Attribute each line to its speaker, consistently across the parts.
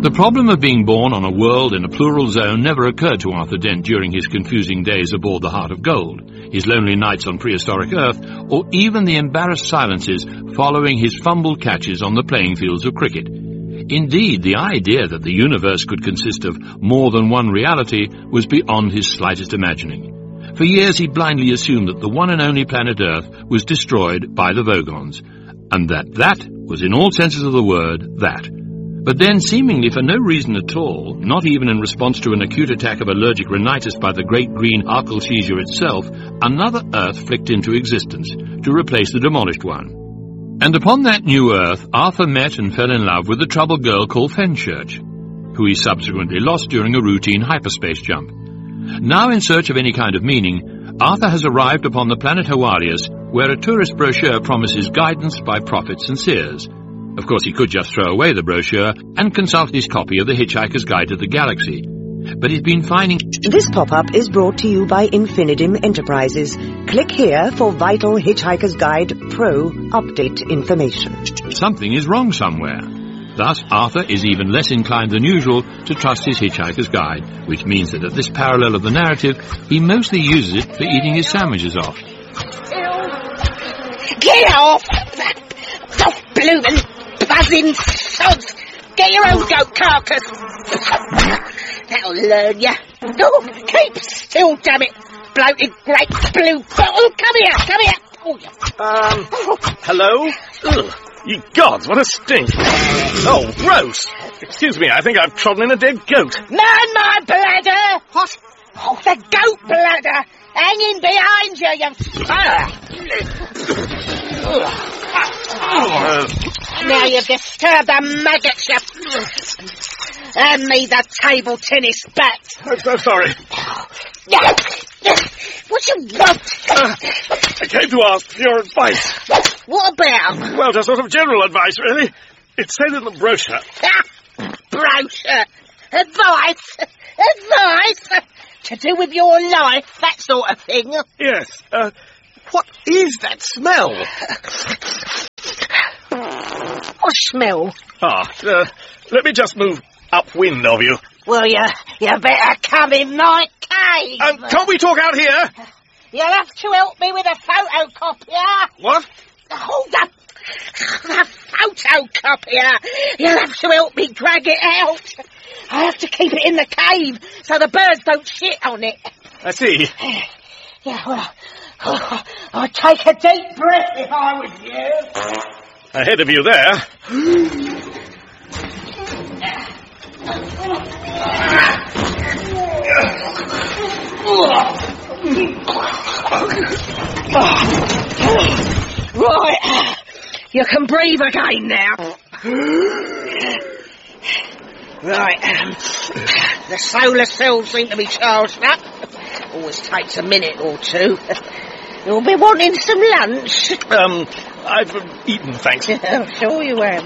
Speaker 1: The problem of being born on a world in a plural zone never occurred to Arthur Dent during his confusing days aboard the Heart of Gold, his lonely nights on prehistoric Earth, or even the embarrassed silences following his fumbled catches on the playing fields of cricket. Indeed, the idea that the universe could consist of more than one reality was beyond his slightest imagining. For years he blindly assumed that the one and only planet Earth was destroyed by the Vogons, and that was in all senses of the word, that. But then, seemingly for no reason at all, not even in response to an acute attack of allergic rhinitis by the great green Arkelsesia itself, another Earth flicked into existence to replace the demolished one. And upon that new Earth, Arthur met and fell in love with a troubled girl called Fenchurch, who he subsequently lost during a routine hyperspace jump. Now in search of any kind of meaning, Arthur has arrived upon the planet Hawarius, where a tourist brochure promises guidance by prophets and seers. Of course, he could just throw away the brochure and consult his copy of The Hitchhiker's Guide to the Galaxy. But he's been finding...
Speaker 2: This pop-up is brought to you by Infinidim Enterprises. Click here for vital Hitchhiker's Guide Pro update information.
Speaker 1: Something is wrong somewhere. Thus, Arthur is even less inclined than usual to trust his Hitchhiker's Guide, which means that at this parallel of the narrative, he mostly uses it for eating his sandwiches off.
Speaker 3: Get off! Off, bloomin' buzzing sods! Get your own goat carcass! That'll learn ya. Oh, keep still, damn it! Bloated great blue bottle! Come here! Oh,
Speaker 4: Hello? Ugh, ye gods, what a stink! Oh, gross! Excuse me, I think I've trodden in a dead goat.
Speaker 3: Man, my bladder! What? Oh, the goat bladder! Hanging behind you, you... Now you've disturbed the maggots, you... Hand me the table tennis bat.
Speaker 4: I'm so sorry.
Speaker 3: What you want?
Speaker 4: I came to ask for your advice.
Speaker 3: What about?
Speaker 4: Well, just sort of general advice, really. It said in the brochure.
Speaker 3: Brochure? Advice? Advice? To do with your life, that sort of thing?
Speaker 4: Yes. What is that smell?
Speaker 3: What smell?
Speaker 4: Let me just move upwind of you.
Speaker 3: Well, you better come in my cave.
Speaker 4: Can't we talk out here?
Speaker 3: You'll have to help me with a photocopier.
Speaker 4: What?
Speaker 3: Hold up. The photocopier. You'll have to help me drag it out. I have to keep it in the cave so the birds don't shit on it.
Speaker 4: I see.
Speaker 3: Yeah, well, I'd take a deep breath if I was you.
Speaker 4: Ahead of you there.
Speaker 3: Right. You can breathe again now. Right, the solar cells seem to be charged up. Always takes a minute or two. You'll be wanting some lunch.
Speaker 4: I've eaten, thanks.
Speaker 3: I'm sure you have.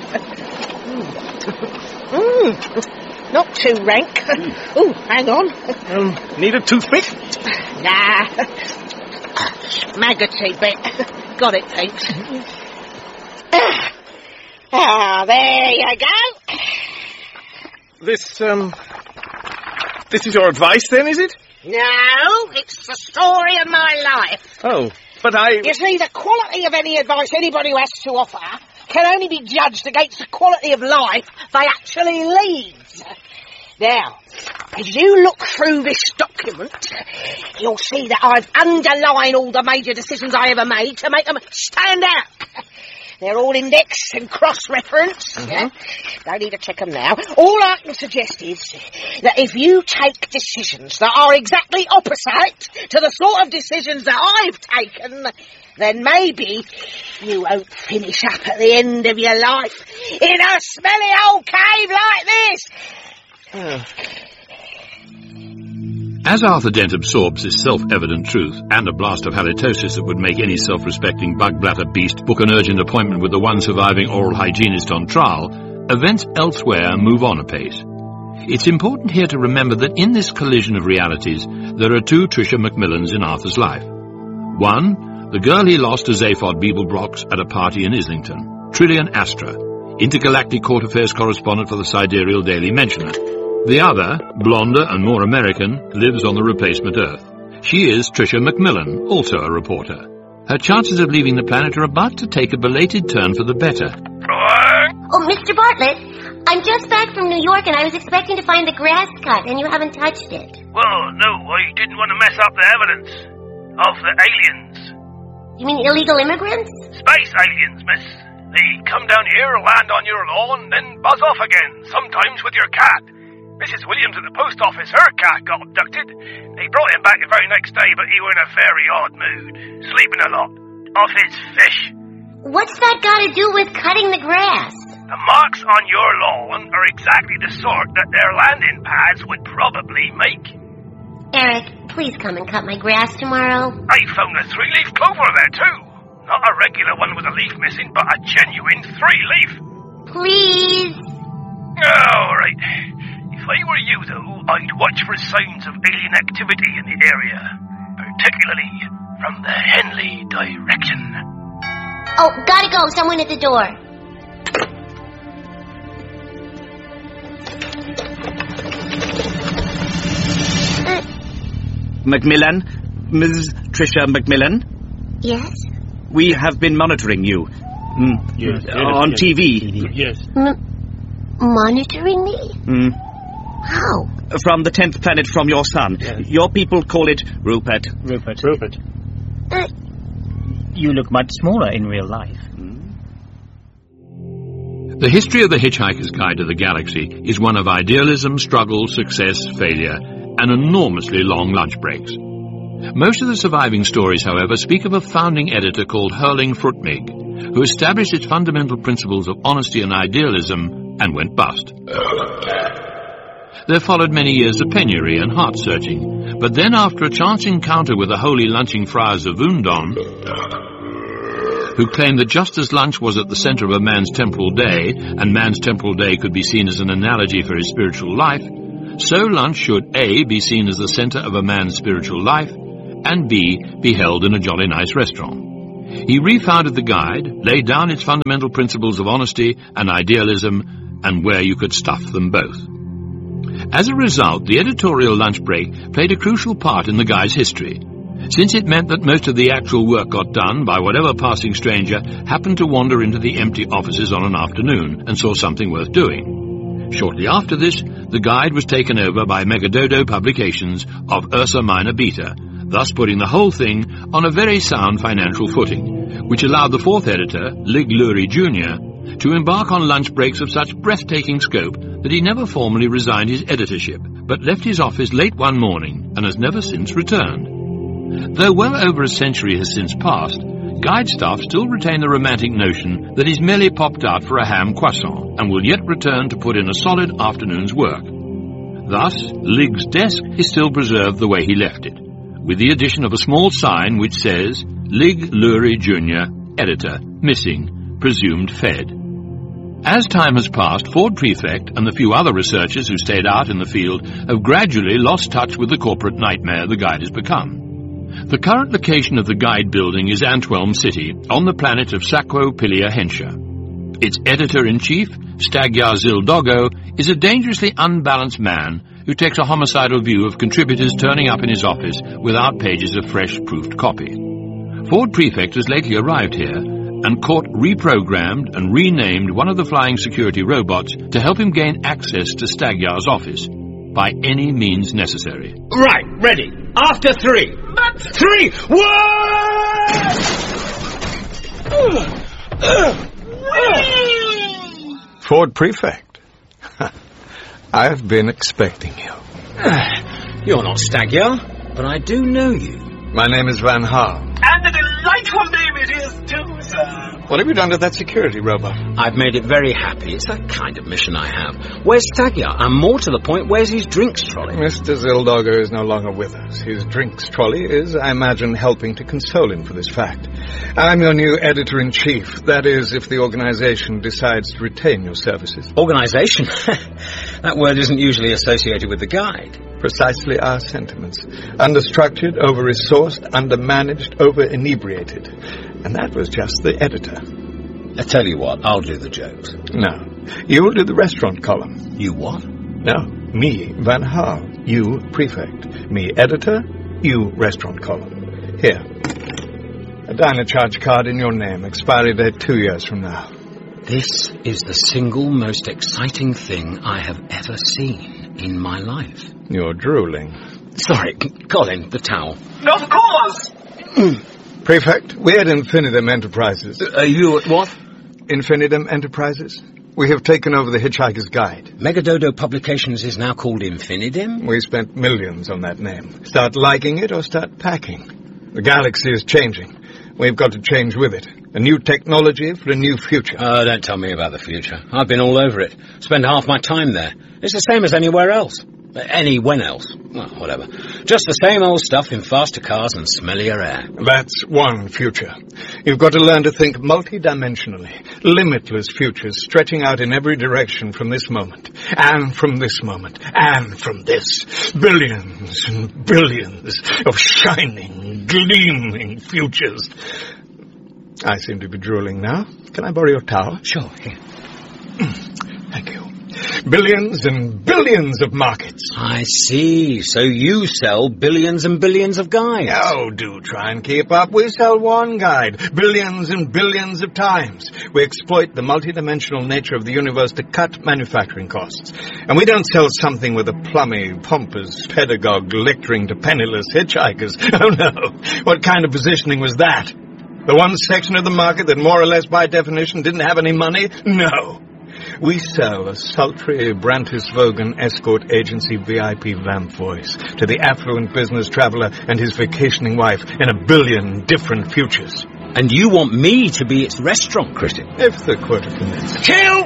Speaker 3: Not too rank. Oh, hang on.
Speaker 4: Need a toothpick?
Speaker 3: Nah. Maggoty bit. Got it, thanks. There you go.
Speaker 4: This is your advice, then, is it?
Speaker 3: No, it's the story of my life.
Speaker 4: Oh, but
Speaker 3: You see, the quality of any advice anybody has to offer can only be judged against the quality of life they actually lead. Now, as you look through this document, you'll see that I've underlined all the major decisions I ever made to make them stand out. They're all indexed and cross-referenced. Don't need to check them now. All I can suggest is that if you take decisions that are exactly opposite to the sort of decisions that I've taken, then maybe you won't finish up at the end of your life in a smelly old cave like this.
Speaker 1: As Arthur Dent absorbs this self-evident truth and a blast of halitosis that would make any self-respecting bug-bladder beast book an urgent appointment with the one surviving oral hygienist on trial, events elsewhere move on apace. It's important here to remember that in this collision of realities, there are two Tricia Macmillans in Arthur's life. One, the girl he lost to Zaphod Beeblebrox at a party in Islington, Trillian Astra. intergalactic court affairs correspondent for the Sidereal Daily Mentioner. The other, blonder and more American, lives on the replacement Earth. She is Tricia Macmillan, also a reporter. Her chances of leaving the planet are about to take a belated turn for the better.
Speaker 5: Oh, Mr. Bartlett, I'm just back from New York and I was expecting to find the grass cut and you haven't touched it.
Speaker 6: Well, no, I didn't want to mess up the evidence of the aliens.
Speaker 5: You mean illegal immigrants?
Speaker 6: Space aliens, miss. They come down here, land on your lawn, then buzz off again, sometimes with your cat. Mrs. Williams at the post office, her cat got abducted. They brought him back the very next day, but he were in a very odd mood, sleeping a lot, off his fish.
Speaker 5: What's that got to do with cutting the grass?
Speaker 6: The marks on your lawn are exactly the sort that their landing pads would probably make.
Speaker 5: Eric, please come and cut my grass tomorrow.
Speaker 6: I found a 3-leaf clover there, too. Not a regular one with a leaf missing, but a genuine 3-leaf.
Speaker 5: Please.
Speaker 6: All right. If I were you, though, I'd watch for signs of alien activity in the area, particularly from the Henley direction.
Speaker 5: Oh, gotta go. Someone at the door.
Speaker 7: Macmillan? Ms. Tricia Macmillan?
Speaker 5: Yes?
Speaker 7: We have been monitoring you. On TV.
Speaker 1: Yes.
Speaker 5: Monitoring me? How?
Speaker 7: From the 10th planet from your sun. Yes. Your people call it Rupert.
Speaker 8: Rupert. You look much smaller in real life.
Speaker 1: The history of the Hitchhiker's Guide to the Galaxy is one of idealism, struggle, success, failure, and enormously long lunch breaks. Most of the surviving stories, however, speak of a founding editor called Herling Frutmig, who established its fundamental principles of honesty and idealism and went bust. There followed many years of penury and heart-searching, but then after a chance encounter with the holy lunching friars of Undon, who claimed that just as lunch was at the center of a man's temporal day, and man's temporal day could be seen as an analogy for his spiritual life, so lunch should A, be seen as the center of a man's spiritual life, and B, be held in a jolly nice restaurant. He refounded the guide, laid down its fundamental principles of honesty and idealism, and where you could stuff them both. As a result, the editorial lunch break played a crucial part in the guide's history, since it meant that most of the actual work got done by whatever passing stranger happened to wander into the empty offices on an afternoon and saw something worth doing. Shortly after this, the guide was taken over by Megadodo Publications of Ursa Minor Beta, thus putting the whole thing on a very sound financial footing, which allowed the fourth editor, Lig Lurie Jr., to embark on lunch breaks of such breathtaking scope that he never formally resigned his editorship, but left his office late one morning and has never since returned. Though well over a century has since passed, guide staff still retain the romantic notion that he's merely popped out for a ham croissant and will yet return to put in a solid afternoon's work. Thus, Lig's desk is still preserved the way he left it, with the addition of a small sign which says, Lig Lurie Jr., editor, missing, presumed fed. As time has passed, Ford Prefect and the few other researchers who stayed out in the field have gradually lost touch with the corporate nightmare the guide has become. The current location of the guide building is Antwelm City, on the planet of Saqo Pilia Hensha. Its editor-in-chief, Stagyar Zildoggo, is a dangerously unbalanced man who takes a homicidal view of contributors turning up in his office without pages of fresh proofed copy. Ford Prefect has lately arrived here and caught, reprogrammed and renamed one of the flying security robots to help him gain access to Stagyar's office by any means necessary.
Speaker 7: Right, ready. After 3. 3!
Speaker 9: Ford Prefect. I've been expecting you.
Speaker 10: You're not Stagyar, but I do know you.
Speaker 9: My name is Van Haar.
Speaker 6: And a delightful name it is, too, sir.
Speaker 9: What have you done to that security robot?
Speaker 10: I've made it very happy. It's that kind of mission I have. Where's Stagyar? And more to the point, where's his drinks trolley?
Speaker 9: Mr. Zildoggo is no longer with us. His drinks trolley is, I imagine, helping to console him for this fact. I'm your new editor-in-chief. That is, if the organization decides to retain your services.
Speaker 10: Organization? That word isn't usually associated with the guide.
Speaker 9: Precisely our sentiments. Understructured, over-resourced, undermanaged, over-inebriated. And that was just the editor.
Speaker 10: I tell you what, I'll do the jokes.
Speaker 9: No. You'll do the restaurant column.
Speaker 10: You what?
Speaker 9: No. Me, Van Gaal. You, prefect. Me, editor. You, restaurant column. Here. A diner charge card in your name. Expiry date 2 years from now.
Speaker 10: This is the single most exciting thing I have ever seen in my life.
Speaker 9: You're drooling.
Speaker 10: Sorry, Colin, the towel.
Speaker 6: Of course!
Speaker 9: Prefect, we're at Infinitum Enterprises.
Speaker 10: You at what?
Speaker 9: Infinitum Enterprises. We have taken over the Hitchhiker's Guide.
Speaker 10: Megadodo Publications is now called Infinitum?
Speaker 9: We spent millions on that name. Start liking it or start packing. The galaxy is changing. We've got to change with it. A new technology for a new future.
Speaker 10: Oh, don't tell me about the future. I've been all over it. Spend half my time there. It's the same as anywhere else. When else? Well, whatever. Just the same old stuff in faster cars and smellier air.
Speaker 9: That's one future. You've got to learn to think multidimensionally. Limitless futures stretching out in every direction from this moment. And from this moment. And from this. Billions and billions of shining, gleaming futures. I seem to be drooling now. Can I borrow your towel?
Speaker 10: Sure, here.
Speaker 9: Thank you. Billions and billions of markets.
Speaker 10: I see. So you sell billions and billions of guides.
Speaker 9: Oh, do try and keep up. We sell one guide billions and billions of times. We exploit the multidimensional nature of the universe to cut manufacturing costs. And we don't sell something with a plummy, pompous pedagogue lecturing to penniless hitchhikers. Oh, no. What kind of positioning was that? The one section of the market that more or less by definition didn't have any money? No. We sell a sultry Brantis-Vogan escort agency VIP vamp voice to the affluent business traveler and his vacationing wife in a billion different futures.
Speaker 10: And you want me to be its restaurant critic?
Speaker 9: If the quota permits.
Speaker 10: Kill!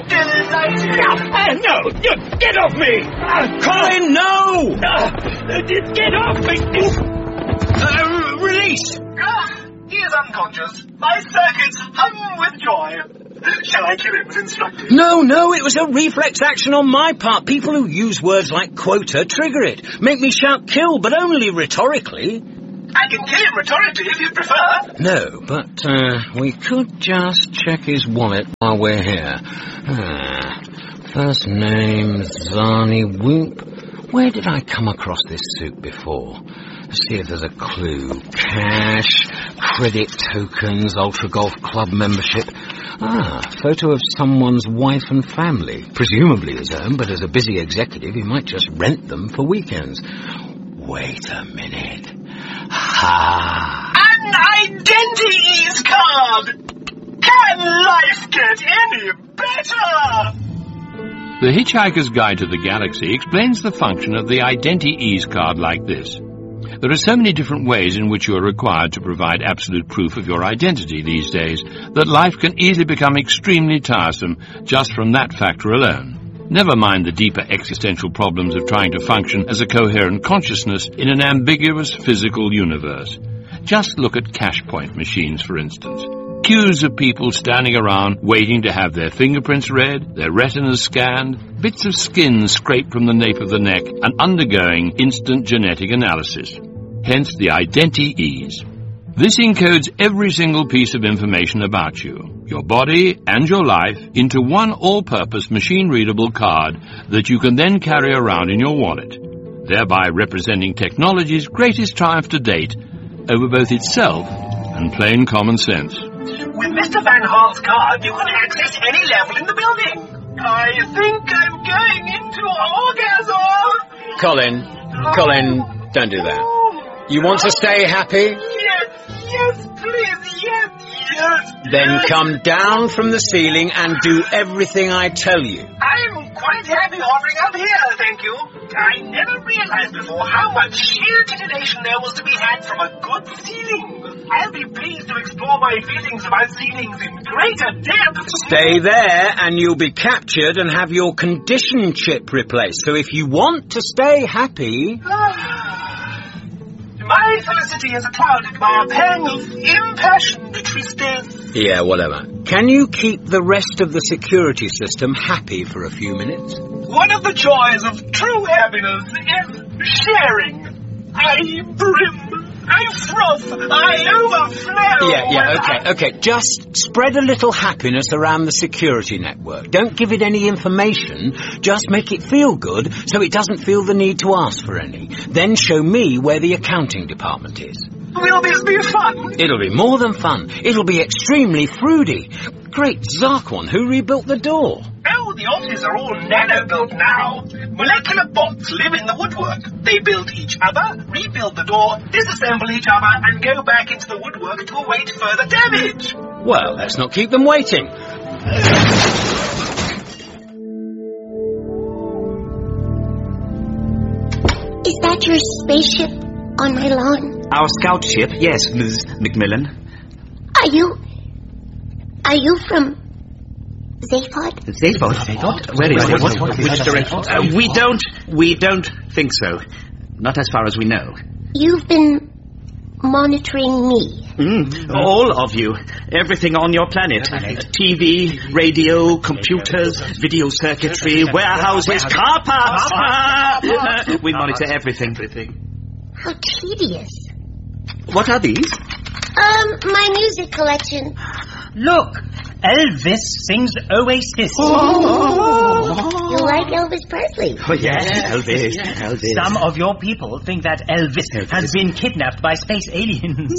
Speaker 10: No! Get off me! Colin, no!
Speaker 6: Get off me!
Speaker 10: Release!
Speaker 6: He is unconscious. My circuits hum with joy. Shall I kill him as instructed?
Speaker 10: No, it was a reflex action on my part. People who use words like quota trigger it. Make me shout kill, but only rhetorically.
Speaker 6: I can kill him rhetorically if you prefer.
Speaker 10: No, but we could just check his wallet while we're here. First name, Zani Whoop. Where did I come across this suit before? Let's see if there's a clue. Cash, credit tokens, Ultra Golf Club membership. Photo of someone's wife and family. Presumably his own, but as a busy executive, he might just rent them for weekends. Wait a minute.
Speaker 6: An identities card! Can life get any better?
Speaker 1: The Hitchhiker's Guide to the Galaxy explains the function of the Identi-Ease card like this. There are so many different ways in which you are required to provide absolute proof of your identity these days that life can easily become extremely tiresome just from that factor alone. Never mind the deeper existential problems of trying to function as a coherent consciousness in an ambiguous physical universe. Just look at cash point machines, for instance. Queues of people standing around waiting to have their fingerprints read, their retinas scanned, bits of skin scraped from the nape of the neck, and undergoing instant genetic analysis. Hence the Identi-Ease. This encodes every single piece of information about you, your body and your life, into one all-purpose machine-readable card that you can then carry around in your wallet, thereby representing technology's greatest triumph to date over both itself and plain common sense.
Speaker 6: With Mr. Van Gaal's card, you can access any level in the building. I think I'm going into orgasm.
Speaker 10: Colin, don't do that. You want to stay happy?
Speaker 6: Yes, please, yes.
Speaker 10: Then come down from the ceiling and do everything I tell you.
Speaker 6: I'm quite happy hovering up here, thank you. I never realized before how much sheer titillation there was to be had from a good ceiling. I'll be pleased to explore my feelings about ceilings in greater depth.
Speaker 10: Stay there and you'll be captured and have your condition chip replaced. So if you want to stay happy...
Speaker 6: My felicity is clouded by a pang of impassioned tristesse.
Speaker 10: Yeah, whatever. Can you keep the rest of the security system happy for a few minutes?
Speaker 6: One of the joys of true happiness is sharing. I brim. I froth! I overflow!
Speaker 10: Okay. Just spread a little happiness around the security network. Don't give it any information. Just make it feel good so it doesn't feel the need to ask for any. Then show me where the accounting department is.
Speaker 6: Will this be fun?
Speaker 10: It'll be more than fun. It'll be extremely fruity. Great Zarquan, who rebuilt the door?
Speaker 6: Oh, the offices are all nano-built now. Molecular bots live in the woodwork. They build each other, rebuild the door, disassemble each other, and go back into the woodwork to await further damage.
Speaker 10: Well, let's not keep them waiting.
Speaker 5: Is that your spaceship on my lawn?
Speaker 7: Our scout ship, yes, Ms. Macmillan.
Speaker 5: Are you from Zaphod?
Speaker 7: Zaphod? Where is it? Which direction? We don't think so. Not as far as we know.
Speaker 5: You've been monitoring me.
Speaker 7: All of you. Everything on your planet. TV, radio, computers, video circuitry, warehouses, car parks. We monitor everything.
Speaker 5: How tedious.
Speaker 7: What are these?
Speaker 5: My music collection.
Speaker 8: Look, Elvis sings Oasis.
Speaker 5: You like Elvis Presley?
Speaker 7: Oh, yes, Elvis.
Speaker 8: Some of your people think that Elvis has been kidnapped by space aliens.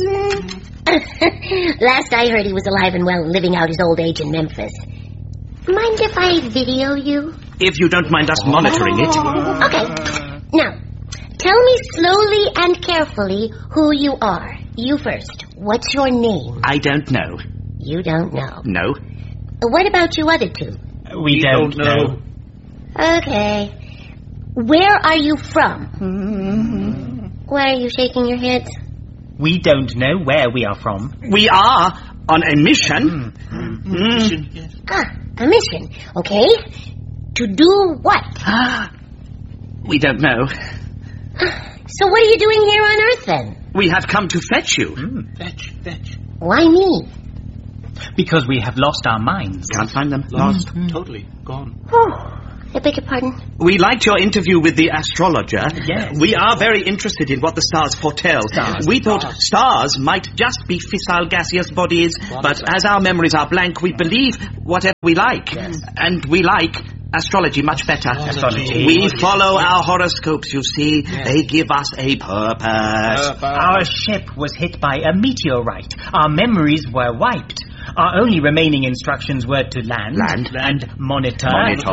Speaker 5: Last I heard, he was alive and well and living out his old age in Memphis. Mind if I video you?
Speaker 7: If you don't mind us monitoring it.
Speaker 5: Okay. Now, tell me slowly and carefully who you are. You first. What's your name?
Speaker 7: I don't know.
Speaker 5: You don't know?
Speaker 7: No.
Speaker 5: What about you other two?
Speaker 8: We don't know.
Speaker 5: Okay. Where are you from? Why are you shaking your heads?
Speaker 8: We don't know where we are from.
Speaker 7: We are on a mission.
Speaker 5: A mission. Okay. To do what?
Speaker 7: We don't know.
Speaker 5: So what are you doing here on Earth then?
Speaker 7: We have come to fetch you.
Speaker 8: Fetch.
Speaker 5: Why me?
Speaker 8: Because we have lost our minds.
Speaker 7: Can't find them.
Speaker 8: Lost. Totally. Gone.
Speaker 5: I beg your pardon?
Speaker 7: We liked your interview with the astrologer.
Speaker 8: Yes.
Speaker 7: We are very interested in what the stars foretell. We thought stars might just be fissile gaseous bodies, but as our memories are blank, we believe whatever we like.
Speaker 8: Yes.
Speaker 7: And we like astrology much better.
Speaker 8: Astrology.
Speaker 7: We follow our horoscopes, you see. They give us a purpose.
Speaker 8: Our ship was hit by a meteorite. Our memories were wiped. Our only remaining instructions were to land. And monitor.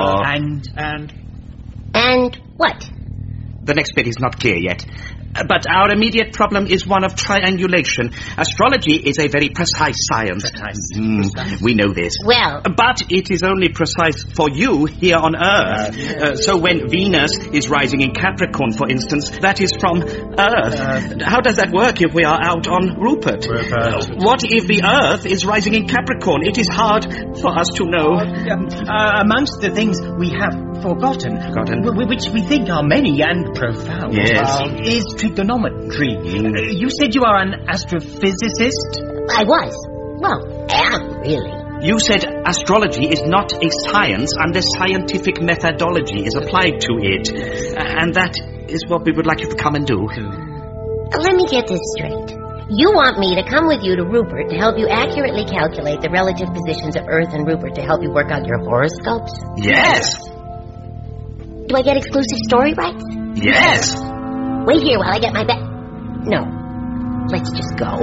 Speaker 5: And what?
Speaker 7: The next bit is not clear yet. But our immediate problem is one of triangulation. Astrology is a very precise science. We know this.
Speaker 5: Well...
Speaker 7: But it is only precise for you here on Earth. So when Venus is rising in Capricorn, for instance, that is from Earth. How does that work if we are out on Rupert? What if the Earth is rising in Capricorn? It is hard for us to know.
Speaker 8: Amongst the things we have forgotten, which we think are many and profound, is trigonometry. You said you are an astrophysicist?
Speaker 5: I was. Well, am, really.
Speaker 7: You said astrology is not a science unless scientific methodology is applied to it. And that is what we would like you to come and do.
Speaker 5: Let me get this straight. You want me to come with you to Rupert to help you accurately calculate the relative positions of Earth and Rupert to help you work out your horoscopes?
Speaker 7: Yes.
Speaker 5: Do I get exclusive story rights?
Speaker 7: Yes.
Speaker 5: Wait here while I get my No. Let's just go.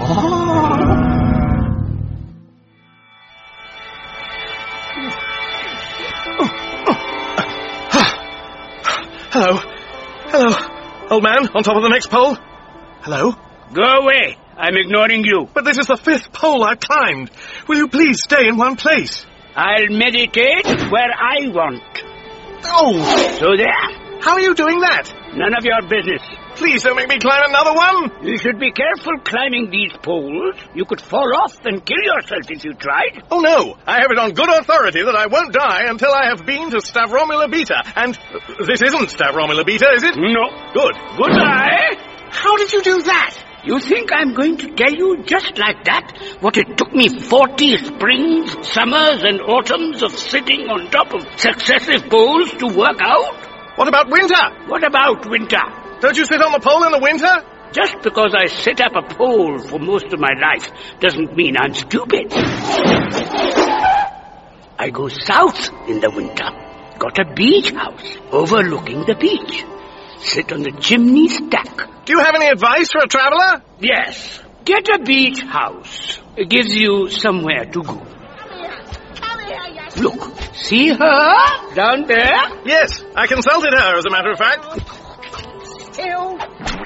Speaker 4: Hello. Old man, on top of the next pole. Hello?
Speaker 6: Go away. I'm ignoring you.
Speaker 4: But this is the 5th pole I've climbed. Will you please stay in one place?
Speaker 6: I'll meditate where I want.
Speaker 4: Oh!
Speaker 6: So there.
Speaker 4: How are you doing that?
Speaker 6: None of your business.
Speaker 4: Please don't make me climb another one.
Speaker 6: You should be careful climbing these poles. You could fall off and kill yourself if you tried.
Speaker 4: Oh, no. I have it on good authority that I won't die until I have been to Stavromila Beta. And this isn't Stavromila Beta, is it?
Speaker 6: No.
Speaker 4: Good.
Speaker 6: Goodbye.
Speaker 4: How did you do that?
Speaker 6: You think I'm going to tell you just like that what it took me 40 springs, summers and autumns of sitting on top of successive poles to work out?
Speaker 4: What about winter?
Speaker 6: What about winter?
Speaker 4: Don't you sit on the pole in the winter?
Speaker 11: Just because I set up a pole for most of my life doesn't mean I'm stupid. I go south in the winter. Got a beach house overlooking the beach. Sit on the chimney stack.
Speaker 4: Do you have any advice for a traveller?
Speaker 11: Yes. Get a beach house. It gives you somewhere to go. Look, see her down there?
Speaker 4: Yes, I consulted her, as a matter of fact.
Speaker 3: Still.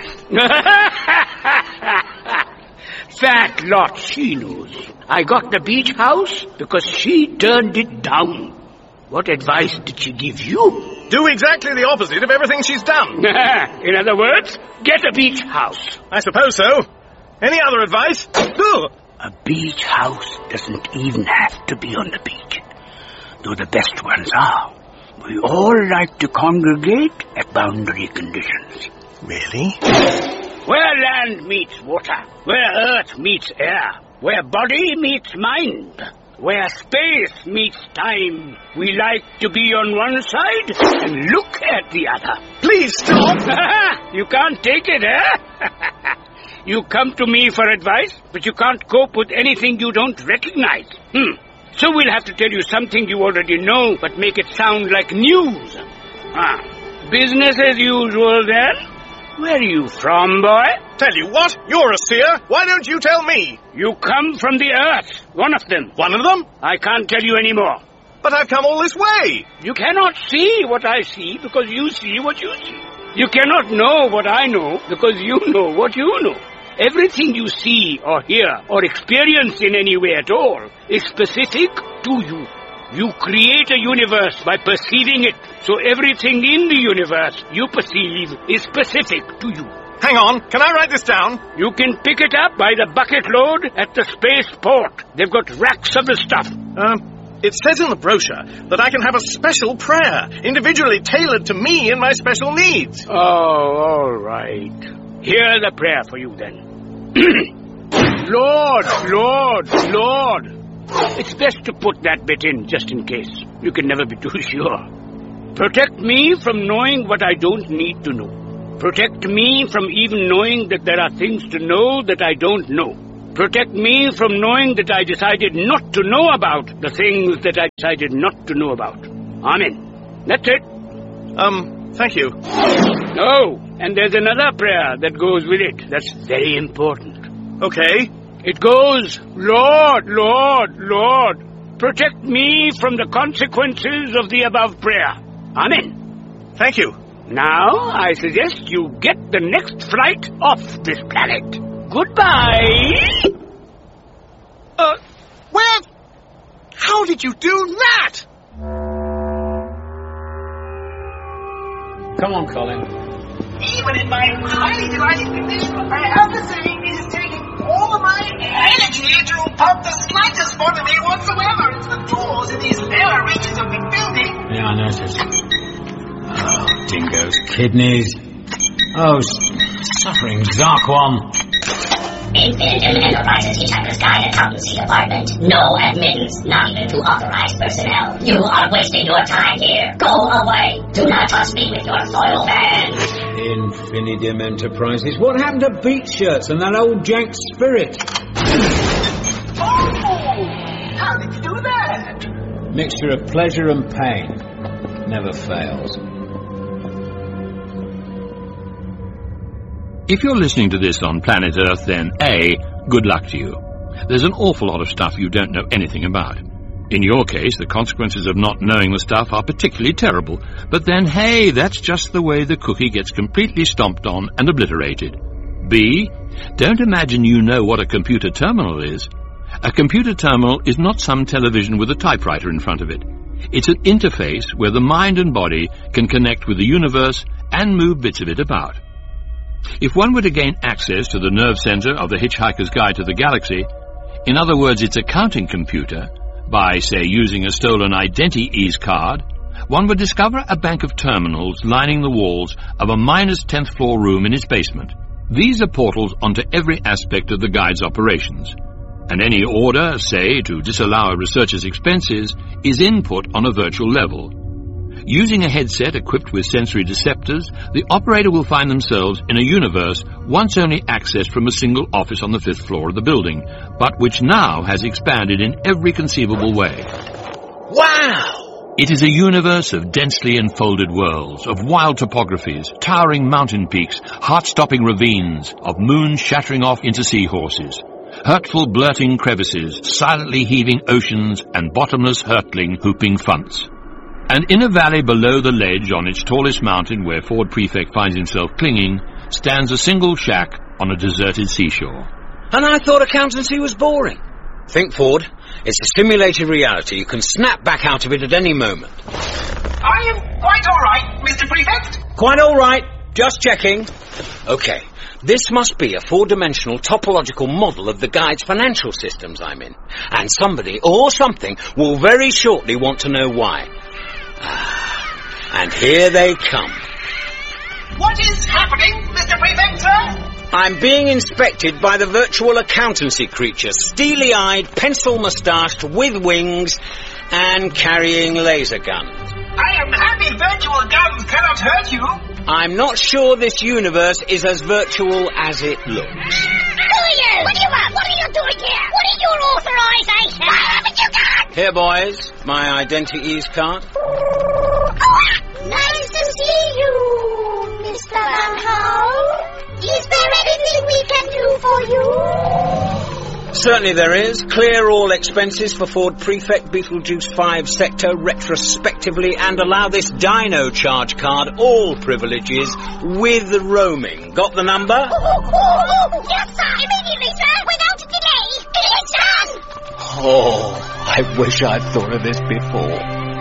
Speaker 11: Fat lot she knows. I got the beach house because she turned it down. What advice did she give you?
Speaker 4: Do exactly the opposite of everything she's done.
Speaker 11: In other words, get a beach house.
Speaker 4: I suppose so. Any other advice? Ugh.
Speaker 11: A beach house doesn't even have to be on the beach, though the best ones are. We all like to congregate at boundary conditions.
Speaker 4: Really?
Speaker 11: Where land meets water, where earth meets air, where body meets mind, where space meets time, we like to be on one side and look at the other.
Speaker 4: Please stop!
Speaker 11: You can't take it, eh? You come to me for advice, but you can't cope with anything you don't recognize. So we'll have to tell you something you already know, but make it sound like news. Business as usual, then? Where are you from, boy?
Speaker 4: Tell you what, you're a seer. Why don't you tell me?
Speaker 11: You come from the earth. One of them.
Speaker 4: One of them?
Speaker 11: I can't tell you any more.
Speaker 4: But I've come all this way.
Speaker 11: You cannot see what I see because you see what you see. You cannot know what I know because you know what you know. Everything you see or hear or experience in any way at all is specific to you. You create a universe by perceiving it, so everything in the universe you perceive is specific to you.
Speaker 4: Hang on, can I write this down?
Speaker 11: You can pick it up by the bucket load at the spaceport. They've got racks of the stuff.
Speaker 4: It says in the brochure that I can have a special prayer, individually tailored to me and my special needs.
Speaker 11: Oh, all right. Here's a prayer for you, then. Lord, Lord, Lord. It's best to put that bit in, just in case. You can never be too sure. Protect me from knowing what I don't need to know. Protect me from even knowing that there are things to know that I don't know. Protect me from knowing that I decided not to know about the things that I decided not to know about. Amen. That's it.
Speaker 4: Thank you.
Speaker 11: Oh, and there's another prayer that goes with it. That's very important.
Speaker 4: Okay.
Speaker 11: It goes, Lord, Lord, Lord, protect me from the consequences of the above prayer. Amen.
Speaker 4: Thank you.
Speaker 11: Now, I suggest you get the next flight off this planet. Goodbye.
Speaker 4: Where? How did you do that?
Speaker 10: Come on, Colin.
Speaker 3: Even in my highly delighted condition, I have to say it is taking all of my energy to pump the slightest part of me whatsoever into the doors in these lower reaches of the building.
Speaker 10: Yeah, I noticed. Oh, dingoes, kidneys. Oh, suffering Zarquan.
Speaker 5: Infinitum Enterprises Hitchhiker's Guide Accountancy Department. No admittance, not even to authorized personnel. You are wasting your time here. Go away. Do not touch me with your soil fans.
Speaker 10: Infinitum Enterprises. What happened to beach shirts and that old jank spirit?
Speaker 3: Oh! How did you do that?
Speaker 10: Mixture of pleasure and pain. Never fails.
Speaker 1: If you're listening to this on planet Earth, then A, good luck to you. There's an awful lot of stuff you don't know anything about. In your case, the consequences of not knowing the stuff are particularly terrible. But then, hey, that's just the way the cookie gets completely stomped on and obliterated. B, don't imagine you know what a computer terminal is. A computer terminal is not some television with a typewriter in front of it. It's an interface where the mind and body can connect with the universe and move bits of it about. If one were to gain access to the nerve center of the Hitchhiker's Guide to the Galaxy, in other words, its accounting computer, by, say, using a stolen Identi-Ease card, one would discover a bank of terminals lining the walls of a -10th floor room in its basement. These are portals onto every aspect of the Guide's operations, and any order, say, to disallow a researcher's expenses, is input on a virtual level. Using a headset equipped with sensory deceptors, the operator will find themselves in a universe once only accessed from a single office on the 5th floor of the building, but which now has expanded in every conceivable way.
Speaker 10: Wow!
Speaker 1: It is a universe of densely enfolded worlds, of wild topographies, towering mountain peaks, heart-stopping ravines, of moons shattering off into seahorses, hurtful blurting crevices, silently heaving oceans, and bottomless hurtling hooping funts. And in a valley below the ledge on its tallest mountain where Ford Prefect finds himself clinging, stands a single shack on a deserted seashore.
Speaker 10: And I thought accountancy was boring. Think, Ford. It's a simulated reality. You can snap back out of it at any moment.
Speaker 3: Are you quite all right, Mr. Prefect?
Speaker 10: Quite all right. Just checking. Okay. This must be a 4-dimensional topological model of the Guide's financial systems I'm in. And somebody or something will very shortly want to know why. And here they come.
Speaker 3: What is happening, Mr. Prefect, sir?
Speaker 10: I'm being inspected by the virtual accountancy creature, steely-eyed, pencil-moustached, with wings, and carrying laser guns.
Speaker 3: I am happy virtual guns cannot hurt you.
Speaker 10: I'm not sure this universe is as virtual as it looks.
Speaker 5: Who are you? What do you want? What are you doing here? What is your authorization? What haven't you done?
Speaker 10: Here, boys, my identities card.
Speaker 5: Nice to see you, Mr. Van Hal. Is there anything we can do for you?
Speaker 10: Certainly there is. Clear all expenses for Ford Prefect, Beetlejuice 5 Sector, retrospectively, and allow this Dino charge card all privileges with roaming. Got the number?
Speaker 5: Yes, sir. Immediately, sir. Without delay. It's done.
Speaker 10: Oh, I wish I'd thought of this before.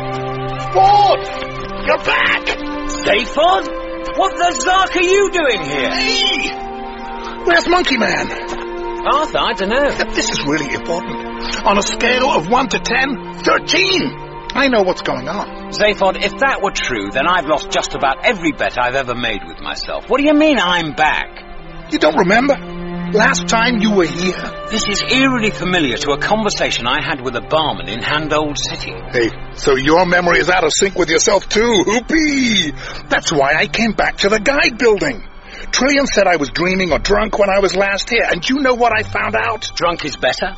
Speaker 6: Ford! You're back!
Speaker 10: Stay, Ford? What the zark are you doing here?
Speaker 6: Hey! Where's Monkey Man?
Speaker 10: Arthur, I don't know.
Speaker 6: This is really important. On a scale of 1 to 10, 13. I know what's going on.
Speaker 10: Zaphod, if that were true, then I've lost just about every bet I've ever made with myself. What do you mean I'm back?
Speaker 6: You don't remember? Last time you were here.
Speaker 10: This is eerily familiar to a conversation I had with a barman in Handold City.
Speaker 6: Hey, so your memory is out of sync with yourself too, Hoopy! That's why I came back to the Guide building. Trillian said I was dreaming or drunk when I was last here, and you know what I found out?
Speaker 10: Drunk is better?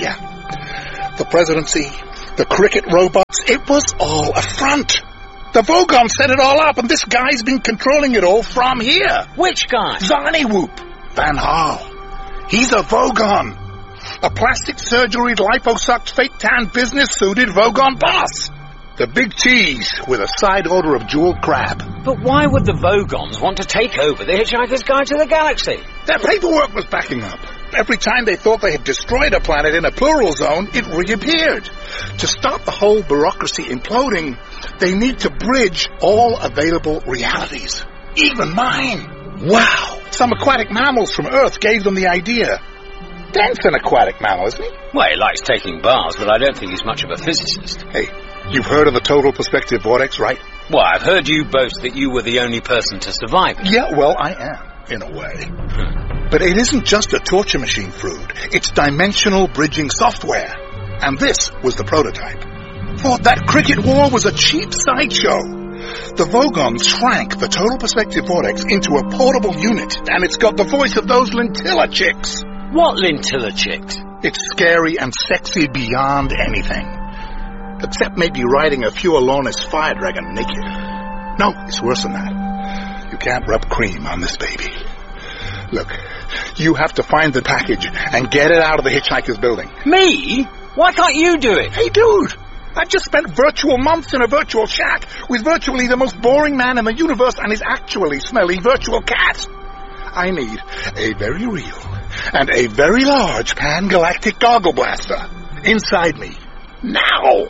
Speaker 6: Yeah. The presidency, the cricket robots, it was all a front. The Vogon set it all up, and this guy's been controlling it all from here.
Speaker 10: Which guy?
Speaker 6: Zarniwoop Van Hal. He's a Vogon. A plastic surgery, liposucked, fake-tan, business-suited Vogon boss. The big cheese with a side order of jeweled crab.
Speaker 10: But why would the Vogons want to take over the Hitchhiker's Guide to the Galaxy?
Speaker 6: Their paperwork was backing up. Every time they thought they had destroyed a planet in a plural zone, it reappeared. To stop the whole bureaucracy imploding, they need to bridge all available realities. Even mine. Wow! Some aquatic mammals from Earth gave them the idea. Dent's an aquatic mammal, isn't he?
Speaker 10: Well, he likes taking baths, but I don't think he's much of a physicist.
Speaker 6: Hey, you've heard of the total perspective vortex, right?
Speaker 10: Well, I've heard you boast that you were the only person to survive it.
Speaker 6: Yeah, well, I am, in a way. But it isn't just a torture machine, Frood. It's dimensional bridging software. And this was the prototype. Thought that cricket war was a cheap sideshow. The Vogons shrank the total perspective vortex into a portable unit, and it's got the voice of those Lintilla chicks.
Speaker 10: What Lintilla chicks?
Speaker 6: It's scary and sexy beyond anything. Except maybe riding a Fualornis fire dragon naked. No, it's worse than that. You can't rub cream on this baby. Look, you have to find the package and get it out of the Hitchhiker's building.
Speaker 10: Me? Why can't you do it?
Speaker 6: Hey, dude! I've just spent virtual months in a virtual shack with virtually the most boring man in the universe and his actually smelly virtual cat. I need a very real and a very large pan-galactic goggle blaster inside me. Now!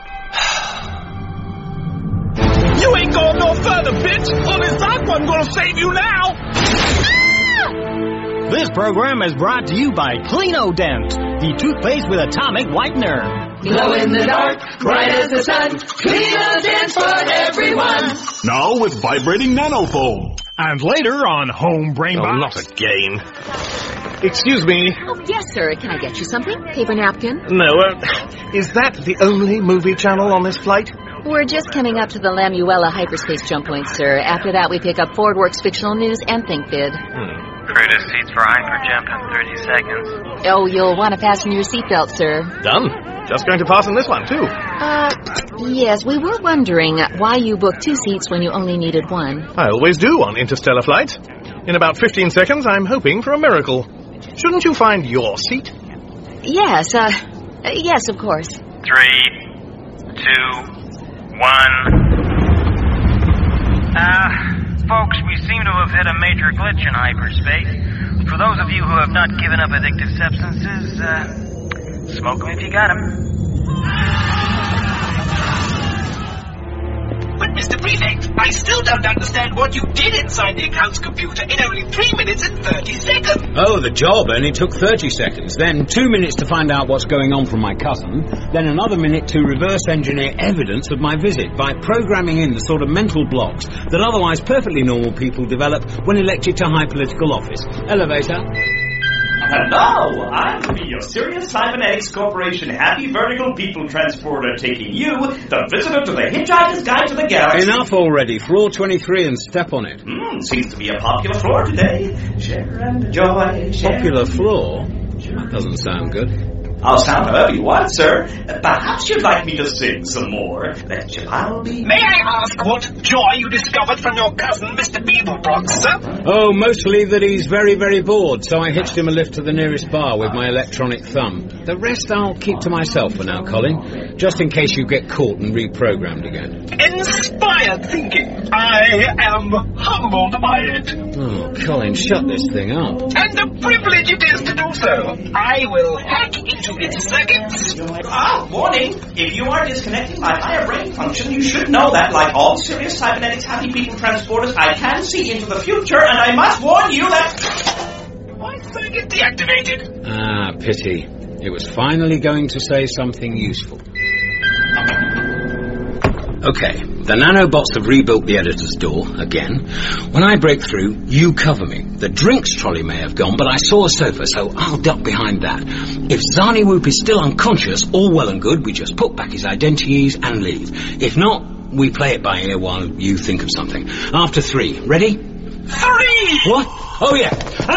Speaker 4: You ain't going no further, bitch! Or this Aquan gonna save you now!
Speaker 8: This program is brought to you by Clean-O-Dent, the toothpaste with atomic whitener.
Speaker 12: Glow in the dark, bright as the sun, Clean-O-Dent for everyone.
Speaker 13: Now with vibrating nanofoam.
Speaker 14: And later on Home Brain Box.
Speaker 4: Not again. Excuse me.
Speaker 15: Oh, yes, sir. Can I get you something? Paper napkin?
Speaker 4: No, is that the only movie channel on this flight?
Speaker 15: We're just coming up to the Lamuella hyperspace jump point, sir. After that, we pick up ForwardWorks Fictional News and ThinkBid.
Speaker 16: Cruiser seats for hyperjump in 30 seconds.
Speaker 15: Oh, you'll want to fasten your seatbelt, sir.
Speaker 4: Done. Just going to fasten this one, too.
Speaker 15: Yes, we were wondering why you booked 2 seats when you only needed 1.
Speaker 4: I always do on interstellar flights. In about 15 seconds, I'm hoping for a miracle. Shouldn't you find your seat?
Speaker 15: Yes, yes, of course.
Speaker 16: 3, 2, 1. Folks, we seem to have hit a major glitch in hyperspace. For those of you who have not given up addictive substances, smoke them if you got them.
Speaker 12: But, Mr. Prefect, I still don't understand what you did inside the account's computer in only 3 minutes and 30 seconds.
Speaker 10: Oh, the job only took 30 seconds. Then 2 minutes to find out what's going on from my cousin. Then another minute to reverse engineer evidence of my visit by programming in the sort of mental blocks that otherwise perfectly normal people develop when elected to high political office. Elevator.
Speaker 17: Hello, I'm your Sirius Cybernetics Corporation Happy Vertical People Transporter taking you, the visitor to the Hitchhiker's Guide to the Galaxy.
Speaker 10: Enough already. Floor 23 and step on it.
Speaker 17: Seems to be a popular floor today. Share and enjoy.
Speaker 10: Popular floor? That doesn't sound good.
Speaker 17: I'll sound however you want, sir. Perhaps you'd like me to sing some more. Let your pile be.
Speaker 12: May I ask what joy you discovered from your cousin, Mr. Beeblebrox, sir?
Speaker 10: Oh, mostly that he's very, very bored, so I hitched him a lift to the nearest bar with my electronic thumb. The rest I'll keep to myself for now, Colin, just in case you get caught and reprogrammed again.
Speaker 12: Inspired thinking. I am humbled by it.
Speaker 10: Oh, Colin, shut this thing up.
Speaker 12: And a privilege it is to do so. I will hack into its circuits.
Speaker 17: Warning. If you are disconnecting my higher brain function, you should know that, like all Sirius Cybernetics Happy People Transporters, I can see into the future, and I must warn you that...
Speaker 12: My circuit deactivated.
Speaker 10: Ah, pity. It was finally going to say something useful. Okay, the nanobots have rebuilt the editor's door, again. When I break through, you cover me. The drinks trolley may have gone, but I saw a sofa, so I'll duck behind that. If Zani Whoop is still unconscious, all well and good, we just put back his identities and leave. If not, we play it by ear while you think of something. After 3. Ready?
Speaker 12: 3!
Speaker 10: What? Oh, yeah.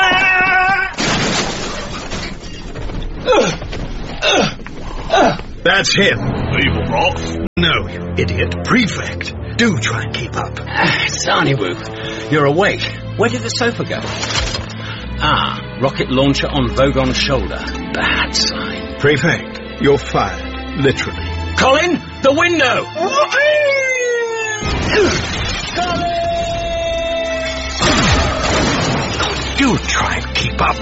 Speaker 9: That's him. Beeblebrox. No, you idiot. Prefect. Do try and keep up.
Speaker 10: Zani Whoop, you're awake. Where did the sofa go? Ah, rocket launcher on Vogon's shoulder. Bad sign.
Speaker 9: Prefect, you're fired. Literally.
Speaker 10: Colin, the window!
Speaker 9: Do try and keep up.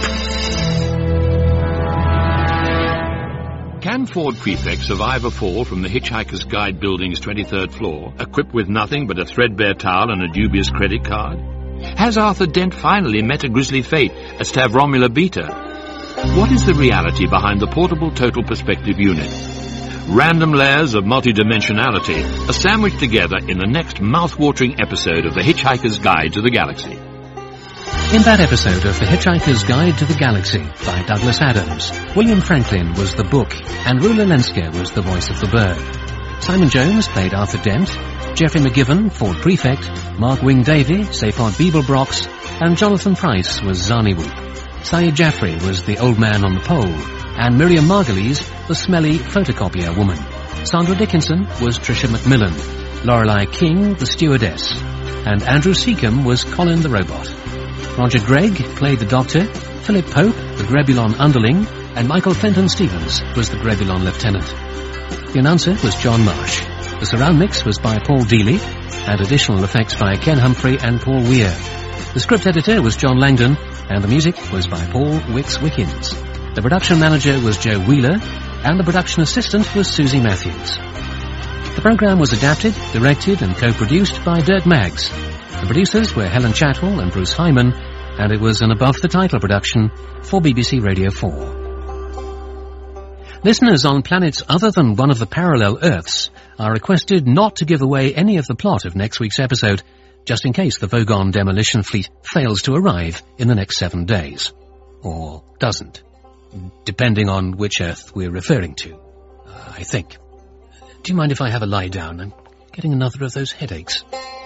Speaker 1: Can Ford Prefect survive a fall from the Hitchhiker's Guide building's 23rd floor, equipped with nothing but a threadbare towel and a dubious credit card? Has Arthur Dent finally met a grisly fate at Stavromula Beta? What is the reality behind the portable total perspective unit? Random layers of multidimensionality are sandwiched together in the next mouth-watering episode of The Hitchhiker's Guide to the Galaxy.
Speaker 18: In that episode of The Hitchhiker's Guide to the Galaxy by Douglas Adams, William Franklin was the book and Rula Lenska was the voice of the bird. Simon Jones played Arthur Dent, Geoffrey McGivern, Ford Prefect, Mark Wing-Davey, Seyfarth Beeblebrox, and Jonathan Price was Zani Whoop. Syed Jaffrey was the old man on the pole, and Miriam Margolyes, the smelly photocopier woman. Sandra Dickinson was Tricia Macmillan, Lorelei King, the stewardess, and Andrew Seacombe was Colin the robot. Roger Gregg played the Doctor, Philip Pope, the Grebulon underling, and Michael Fenton Stevens was the Grebulon lieutenant. The announcer was John Marsh. The surround mix was by Paul Dealey, and additional effects by Ken Humphrey and Paul Weir. The script editor was John Langdon, and the music was by Paul Wicks-Wickens. The production manager was Joe Wheeler, and the production assistant was Susie Matthews. The programme was adapted, directed and co-produced by Dirk Maggs. The producers were Helen Chatwell and Bruce Hyman, and it was an above-the-title production for BBC Radio 4. Listeners on planets other than one of the parallel Earths are requested not to give away any of the plot of next week's episode, just in case the Vogon demolition fleet fails to arrive in the next 7 days. Or doesn't, depending on which Earth we're referring to, I think. Do you mind if I have a lie down? I'm getting another of those headaches.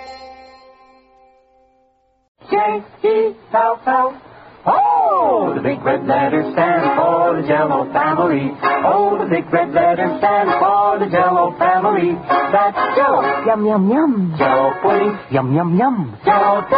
Speaker 19: J-E-L-L. Oh, the big red letters stand for the Jell-O family. Oh, the big red letters stand for the Jell-O family. That's Jell-O. Yum, yum, yum. Jell-O pudding. Yum, yum, yum. Jell-O